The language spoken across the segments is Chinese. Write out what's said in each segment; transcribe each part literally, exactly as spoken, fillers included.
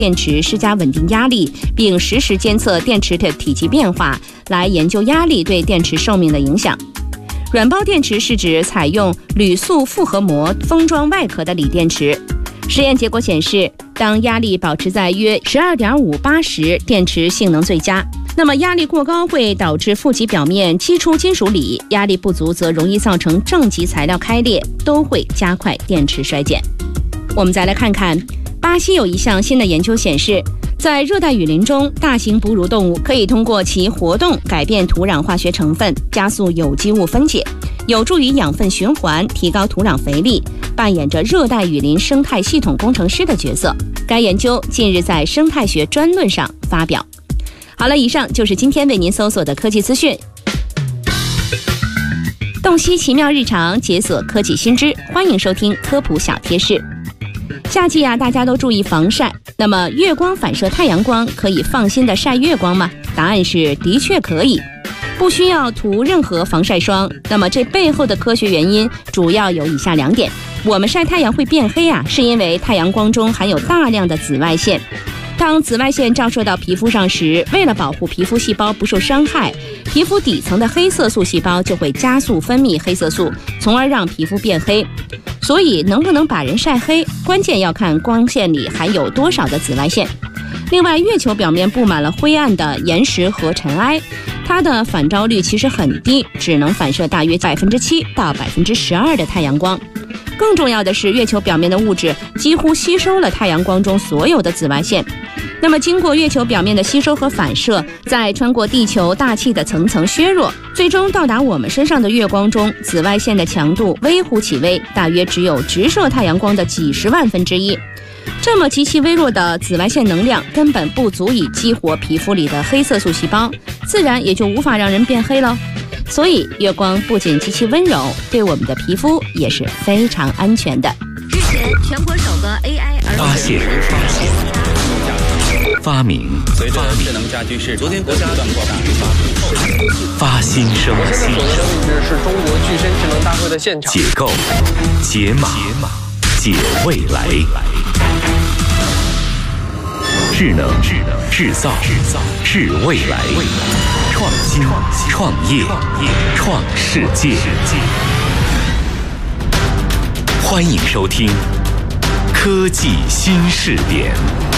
电池施加稳定压力，并实时监测电池的体积变化，来研究压力对电池寿命的影响。软包电池是指采用铝塑复合膜封装外壳的锂电池。实验结果显示，当压力保持在约 十二点五八 时，电池性能最佳。那么压力过高会导致负极表面击出金属锂，压力不足则容易造成正极材料开裂，都会加快电池衰减。我们再来看看，巴西有一项新的研究显示，在热带雨林中，大型哺乳动物可以通过其活动改变土壤化学成分，加速有机物分解，有助于养分循环，提高土壤肥力，扮演着热带雨林生态系统工程师的角色。该研究近日在生态学专论上发表。好了，以上就是今天为您搜索的科技资讯。洞悉奇妙日常，解锁科技新知，欢迎收听科普小贴士。夏季啊，大家都注意防晒。那么，月光反射太阳光可以放心的晒月光吗？答案是的确可以，不需要涂任何防晒霜。那么，这背后的科学原因主要有以下两点：我们晒太阳会变黑啊，是因为太阳光中含有大量的紫外线。当紫外线照射到皮肤上时，为了保护皮肤细胞不受伤害，皮肤底层的黑色素细胞就会加速分泌黑色素，从而让皮肤变黑。所以能不能把人晒黑，关键要看光线里含有多少的紫外线。另外，月球表面布满了灰暗的岩石和尘埃，它的反照率其实很低，只能反射大约 百分之七 到 百分之十二 的太阳光。更重要的是，月球表面的物质几乎吸收了太阳光中所有的紫外线。那么经过月球表面的吸收和反射，再穿过地球大气的层层削弱，最终到达我们身上的月光中，紫外线的强度微乎其微，大约只有直射太阳光的几十万分之一。这么极其微弱的紫外线能量根本不足以激活皮肤里的黑色素细胞，自然也就无法让人变黑了。所以月光不仅极其温柔，对我们的皮肤也是非常安全的。 日前，全国首个 A I 儿童发现、发明、 随着智能家居市场昨天国家断过大发新生、 现在所在的位置是中国具身智能大会的现场。 解构、解码、解未来。智能、智能、制造、制造、智未来。创新、创业、创世界。欢迎收听科技新视点。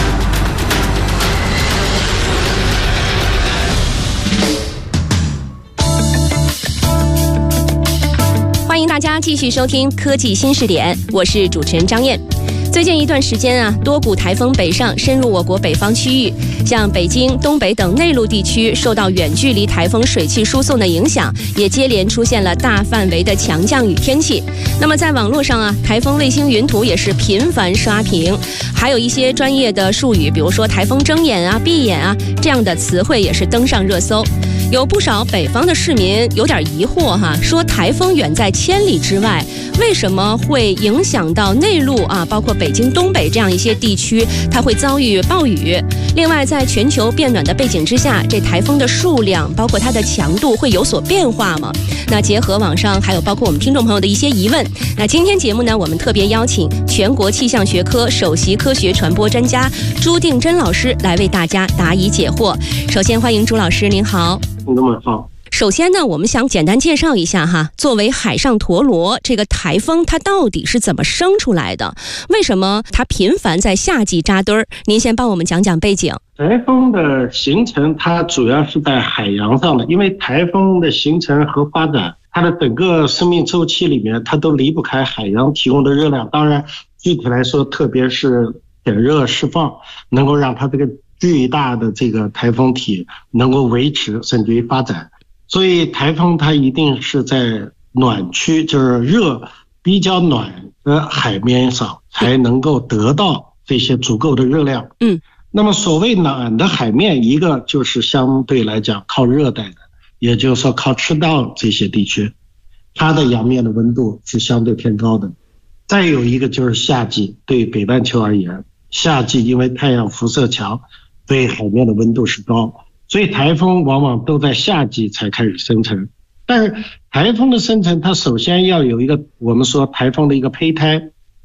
欢迎大家继续收听科技新视点，我是主持人张燕。最近一段时间啊，多股台风北上，深入我国北方区域，像北京、东北等内陆地区受到远距离台风水汽输送的影响，也接连出现了大范围的强降雨天气。那么在网络上啊，台风卫星云图也是频繁刷屏，还有一些专业的术语，比如说台风睁眼啊、闭眼啊这样的词汇也是登上热搜。有不少北方的市民有点疑惑哈，说台风远在千里之外，为什么会影响到内陆啊，包括北京、东北这样一些地区，它会遭遇暴雨？另外，在全球变暖的背景之下，这台风的数量，包括它的强度会有所变化吗？那结合网上还有包括我们听众朋友的一些疑问，那今天节目呢，我们特别邀请全国气象学科首席科学传播专家朱定真老师来为大家答疑解惑。首先欢迎朱老师，您好。 那么好。 首先呢，我们想简单介绍一下哈，作为海上陀螺，这个台风它到底是怎么生出来的？为什么它频繁在夏季扎堆儿？您先帮我们讲讲背景。 台风的形成，它主要是在海洋上的，因为台风的形成和发展，它的整个生命周期里面，它都离不开海洋提供的热量。当然，具体来说，特别是潜热释放，能够让它这个巨大的这个台风体能够维持甚至于发展。所以台风它一定是在暖区，就是热比较暖的海面上才能够得到这些足够的热量。 嗯， 那么所谓暖的海面，一个就是相对来讲靠热带的，也就是说靠赤道这些地区，它的洋面的温度是相对偏高的。再有一个就是夏季，对北半球而言，夏季因为太阳辐射强，所以海面的温度是高，所以台风往往都在夏季才开始生成。但是台风的生成，它首先要有一个我们说台风的一个胚胎，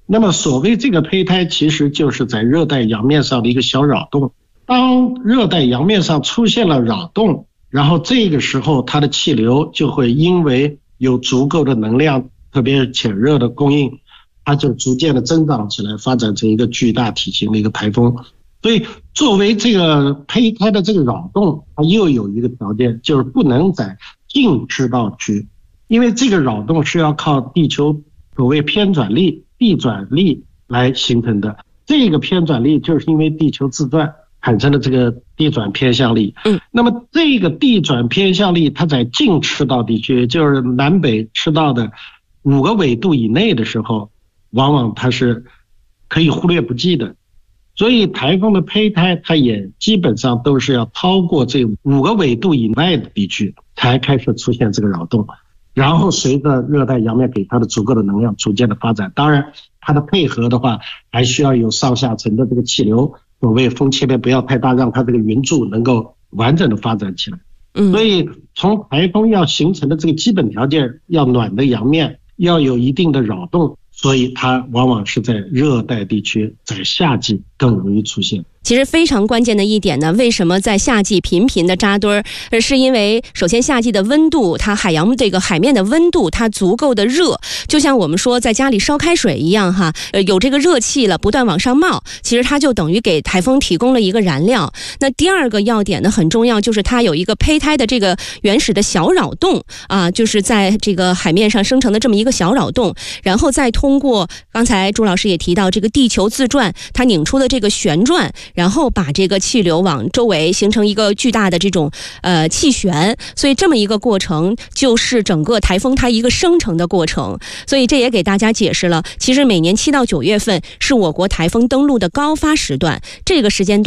那么所谓这个胚胎，其实就是在热带洋面上的一个小扰动。当热带洋面上出现了扰动，然后这个时候它的气流就会因为有足够的能量，特别是潜热的供应，它就逐渐的增长起来，发展成一个巨大体型的一个台风。所以作为这个胚胎的这个扰动，它又有一个条件，就是不能在近赤道区，因为这个扰动是要靠地球所谓偏转力、地转力来形成的。这个偏转力就是因为地球自转产生的这个地转偏向力。嗯，那么这个地转偏向力，它在近赤道地区，就是南北赤道的五个纬度以内的时候，往往它是可以忽略不计的。所以台风的胚胎，它也基本上都是要超过这五个纬度以外的地区才开始出现这个扰动，然后随着热带洋面给它的足够的能量逐渐的发展。当然它的配合的话，还需要有上下层的这个气流，所谓风切面不要太大，让它这个云柱能够完整的发展起来。嗯，所以从台风要形成的这个基本条件，要暖的洋面，要有一定的扰动，所以它往往是在热带地区，在夏季更容易出现。 其实非常关键的一点呢，为什么在夏季频频的扎堆儿，是因为首先夏季的温度，它海洋这个海面的温度它足够的热，就像我们说在家里烧开水一样哈，呃有这个热气了不断往上冒，其实它就等于给台风提供了一个燃料。那第二个要点呢很重要，就是它有一个胚胎的这个原始的小扰动啊，就是在这个海面上生成的这么一个小扰动，然后再通过刚才朱老师也提到这个地球自转，它拧出的这个旋转，然后把这个气流往周围形成一个巨大的这种呃气旋，所以这么一个过程就是整个台风它一个生成的过程。所以这也给大家解释了，其实每年七到九月份是我国台风登陆的高发时段，这个时间段